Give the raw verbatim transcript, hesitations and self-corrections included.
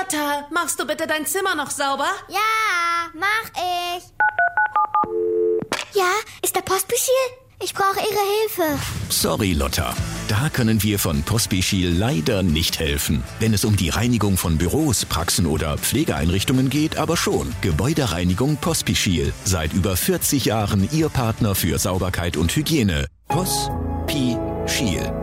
Lotta, machst du bitte dein Zimmer noch sauber? Ja, mach ich. Ja, ist der Pospischil? Ich brauche Ihre Hilfe. Sorry, Lotta. Da können wir von Pospischil leider nicht helfen. Wenn es um die Reinigung von Büros, Praxen oder Pflegeeinrichtungen geht, aber schon. Gebäudereinigung Pospischil. Seit über vierzig Jahren Ihr Partner für Sauberkeit und Hygiene. Pospischil.